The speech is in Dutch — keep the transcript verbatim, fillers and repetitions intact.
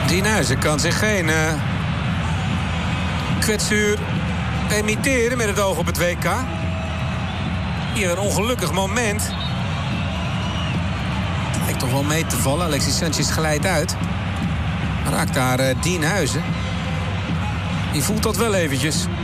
Dienhuizen kan zich geen uh, kwetsuur permitteren met het oog op het W K. Hier een ongelukkig moment. Lijkt toch wel mee te vallen. Alexis Sanchez glijdt uit. Raakt daar uh, Dienhuizen. Die voelt dat wel eventjes.